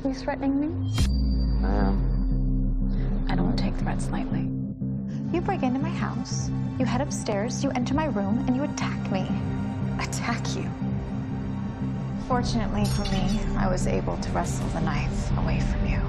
You threatening me? I am. I don't take threats lightly. You break into my house, you head upstairs, you enter my room, and you attack me. Attack you? Fortunately for me, I was able to wrestle the knife away from you.